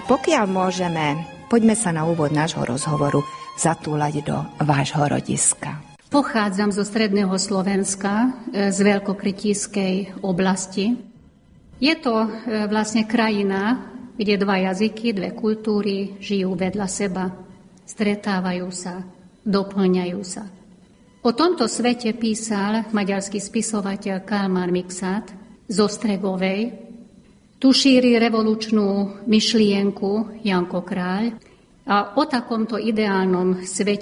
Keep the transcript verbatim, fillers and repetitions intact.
pokiaľ môžeme, poďme sa na úvod nášho rozhovoru zatúlať do vášho rodiska. Pochádzam zo stredného Slovenska, z Veľkokrytískej oblasti. Je to vlastne krajina, kde dva jazyky, dve kultúry žijú vedľa seba, stretávajú sa, doplňajú sa. O tomto svete písal maďarský spisovateľ Kálmán Mikszát z Ostregovej. Tu šíri revolučnú myšlienku Janko Kráľ a o takomto ideálnom svete